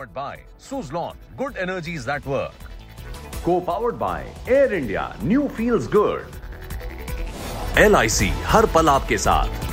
powered by Suzlon, good energies that work. Co-powered by Air India, new feels good. LIC हर पल आपके साथ।